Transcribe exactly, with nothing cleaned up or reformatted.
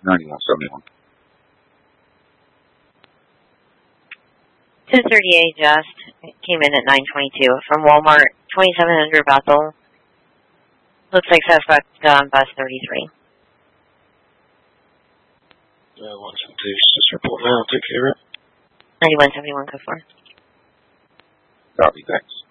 ninety-one seventy-one. ten thirty-eight just came in at nine twenty-two from Walmart, twenty-seven hundred Bethel. Looks like suspect on bus thirty-three. Yeah, one seventy-two, just report now, take care of it. ninety-one seventy-one, go for. Copy, thanks.